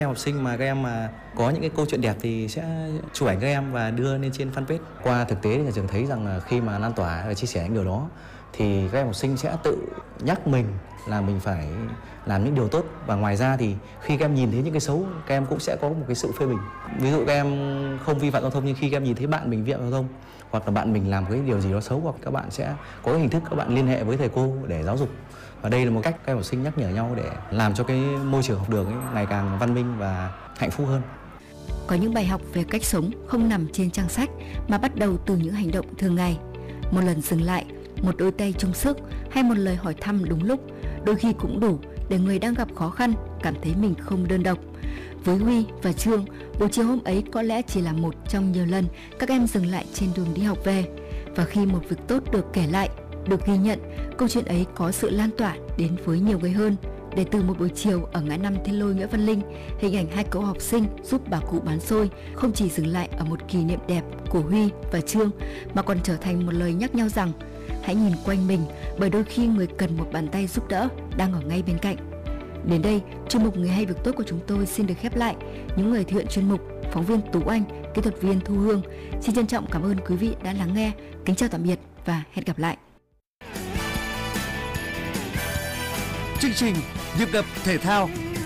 Em học sinh mà các em mà có những cái câu chuyện đẹp thì sẽ chụp ảnh các em và đưa lên trên fanpage. Qua thực tế thì nhà trường thấy rằng là khi mà lan tỏa và chia sẻ những điều đó thì các em học sinh sẽ tự nhắc mình là mình phải làm những điều tốt, và ngoài ra thì khi các em nhìn thấy những cái xấu, các em cũng sẽ có một cái sự phê bình. Ví dụ các em không vi phạm giao thông, nhưng khi các em nhìn thấy bạn mình vi phạm giao thông hoặc là bạn mình làm cái điều gì đó xấu, hoặc các bạn sẽ có cái hình thức các bạn liên hệ với thầy cô để giáo dục. Và đây là một cách các em học sinh nhắc nhở nhau để làm cho cái môi trường học đường ấy ngày càng văn minh và hạnh phúc hơn. Có những bài học về cách sống không nằm trên trang sách mà bắt đầu từ những hành động thường ngày. Một lần dừng lại, một đôi tay chung sức hay một lời hỏi thăm đúng lúc, đôi khi cũng đủ để người đang gặp khó khăn cảm thấy mình không đơn độc. Với Huy và Trương, buổi chiều hôm ấy có lẽ chỉ là một trong nhiều lần các em dừng lại trên đường đi học về. Và khi một việc tốt được kể lại, được ghi nhận, câu chuyện ấy có sự lan tỏa đến với nhiều người hơn. Để từ một buổi chiều ở ngã năm Thiên Lôi Nguyễn Văn Linh, hình ảnh hai cậu học sinh giúp bà cụ bán xôi không chỉ dừng lại ở một kỷ niệm đẹp của Huy và Trương, mà còn trở thành một lời nhắc nhau rằng hãy nhìn quanh mình, bởi đôi khi người cần một bàn tay giúp đỡ đang ở ngay bên cạnh. Đến đây, chuyên mục Người hay việc tốt của chúng tôi xin được khép lại. Những người thực hiện chuyên mục, phóng viên Tú Anh, kỹ thuật viên Thu Hương, xin trân trọng cảm ơn quý vị đã lắng nghe. Kính chào tạm biệt và hẹn gặp lại. Chương trình Nhịp đập thể thao.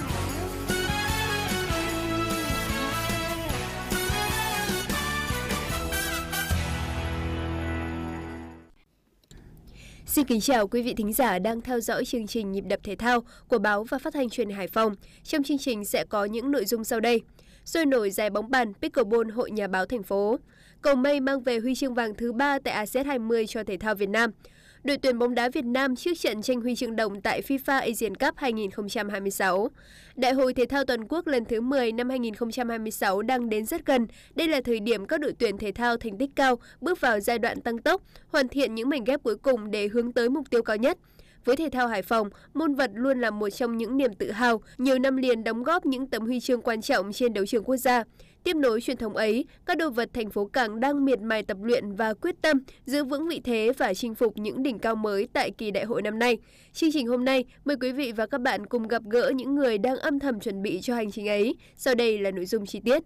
Xin kính chào quý vị thính giả đang theo dõi chương trình Nhịp đập thể thao của báo và phát thanh truyền hình Hải Phòng. Trong chương trình sẽ có những nội dung sau đây. Sôi nổi giải bóng bàn Pickleball Hội Nhà báo thành phố. Cầu mây mang về huy chương vàng thứ 3 tại ASEAN 20 cho thể thao Việt Nam. Đội tuyển bóng đá Việt Nam trước trận tranh huy chương đồng tại FIFA Asian Cup 2026. Đại hội thể thao toàn quốc lần thứ 10 năm 2026 đang đến rất gần. Đây là thời điểm các đội tuyển thể thao thành tích cao bước vào giai đoạn tăng tốc, hoàn thiện những mảnh ghép cuối cùng để hướng tới mục tiêu cao nhất. Với thể thao Hải Phòng, môn vật luôn là một trong những niềm tự hào, nhiều năm liền đóng góp những tấm huy chương quan trọng trên đấu trường quốc gia. Tiếp nối truyền thống ấy, các đồ vật thành phố Cảng đang miệt mài tập luyện và quyết tâm giữ vững vị thế và chinh phục những đỉnh cao mới tại kỳ đại hội năm nay. Chương trình hôm nay, mời quý vị và các bạn cùng gặp gỡ những người đang âm thầm chuẩn bị cho hành trình ấy. Sau đây là nội dung chi tiết.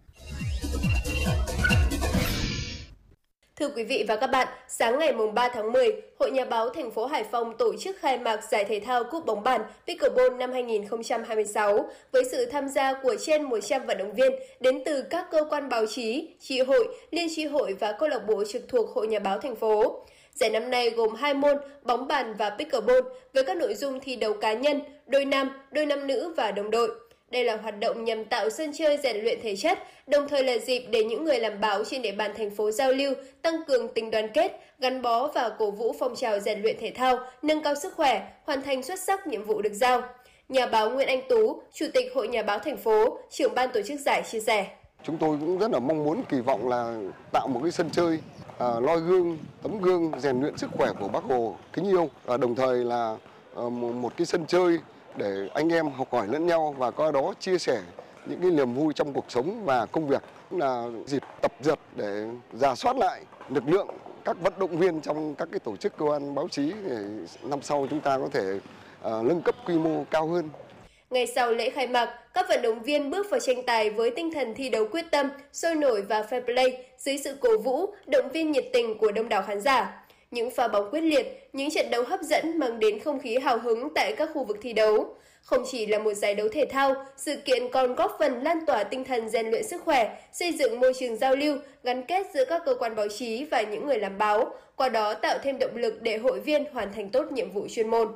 Thưa quý vị và các bạn, sáng ngày 3 tháng 10, Hội Nhà báo thành phố Hải Phòng tổ chức khai mạc giải thể thao cúp bóng bàn Pickleball năm 2026 với sự tham gia của trên 100 vận động viên đến từ các cơ quan báo chí, chi hội, liên chi hội và câu lạc bộ trực thuộc Hội Nhà báo thành phố. Giải năm nay gồm 2 môn bóng bàn và Pickleball với các nội dung thi đấu cá nhân, đôi nam nữ và đồng đội. Đây là hoạt động nhằm tạo sân chơi rèn luyện thể chất, đồng thời là dịp để những người làm báo trên địa bàn thành phố giao lưu, tăng cường tình đoàn kết, gắn bó và cổ vũ phong trào rèn luyện thể thao, nâng cao sức khỏe, hoàn thành xuất sắc nhiệm vụ được giao. Nhà báo Nguyễn Anh Tú, Chủ tịch Hội Nhà báo thành phố, trưởng ban tổ chức giải chia sẻ. Chúng tôi cũng rất là mong muốn kỳ vọng là tạo một cái sân chơi noi gương, tấm gương rèn luyện sức khỏe của Bác Hồ kính yêu, và đồng thời là một cái sân chơi để anh em học hỏi lẫn nhau và qua đó chia sẻ những cái niềm vui trong cuộc sống và công việc. Cũng là dịp tập dượt để rà soát lại lực lượng các vận động viên trong các cái tổ chức cơ quan báo chí để năm sau chúng ta có thể nâng cấp quy mô cao hơn. Ngay sau lễ khai mạc, các vận động viên bước vào tranh tài với tinh thần thi đấu quyết tâm, sôi nổi và fair play dưới sự cổ vũ, động viên nhiệt tình của đông đảo khán giả. Những pha bóng quyết liệt, những trận đấu hấp dẫn mang đến không khí hào hứng tại các khu vực thi đấu. Không chỉ là một giải đấu thể thao, sự kiện còn góp phần lan tỏa tinh thần rèn luyện sức khỏe, xây dựng môi trường giao lưu, gắn kết giữa các cơ quan báo chí và những người làm báo, qua đó tạo thêm động lực để hội viên hoàn thành tốt nhiệm vụ chuyên môn.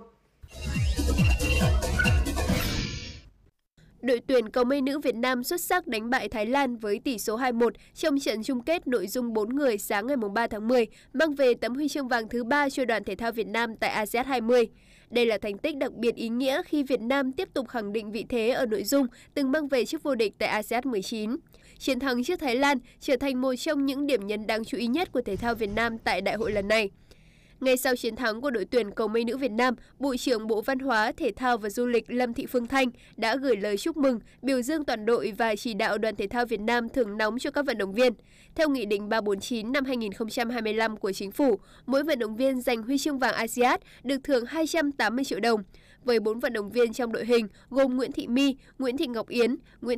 Đội tuyển cầu mây nữ Việt Nam xuất sắc đánh bại Thái Lan với tỷ số 2-1 trong trận chung kết nội dung 4 người sáng ngày 3 tháng 10, mang về tấm huy chương vàng thứ 3 cho đoàn thể thao Việt Nam tại ASEAN 20. Đây là thành tích đặc biệt ý nghĩa khi Việt Nam tiếp tục khẳng định vị thế ở nội dung từng mang về chức vô địch tại ASEAN 19. Chiến thắng trước Thái Lan trở thành một trong những điểm nhấn đáng chú ý nhất của thể thao Việt Nam tại đại hội lần này. Ngay sau chiến thắng của đội tuyển cầu mây nữ Việt Nam, Bộ trưởng Bộ Văn hóa, Thể thao và Du lịch Lâm Thị Phương Thanh đã gửi lời chúc mừng, biểu dương toàn đội và chỉ đạo đoàn thể thao Việt Nam thưởng nóng cho các vận động viên. Theo Nghị định 349 năm 2025 của Chính phủ, mỗi vận động viên giành huy chương vàng ASEAN được thưởng 280 triệu đồng. với 4 vận động viên trong đội hình gồm Nguyễn Thị My, Nguyễn Thị Ngọc Yến, Nguyễn